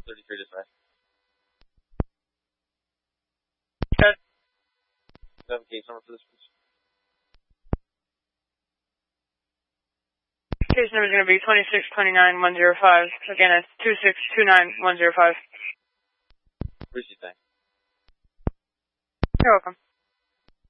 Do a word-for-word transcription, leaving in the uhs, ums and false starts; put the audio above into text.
thirty-three dispatch. Good. Do you have a case number for this, please? Case number is going to be twenty-six twenty-nine one zero five. Again, it's two six two nine one zero five. Appreciate that. You're welcome.